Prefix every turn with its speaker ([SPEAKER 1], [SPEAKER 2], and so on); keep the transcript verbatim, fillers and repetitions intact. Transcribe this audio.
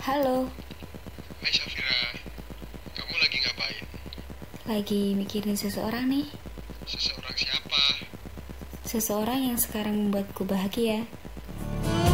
[SPEAKER 1] Halo,
[SPEAKER 2] Hai Safira, kamu lagi ngapain?
[SPEAKER 1] lagi mikirin seseorang nih.
[SPEAKER 2] Seseorang siapa?
[SPEAKER 1] Seseorang yang sekarang membuatku bahagia.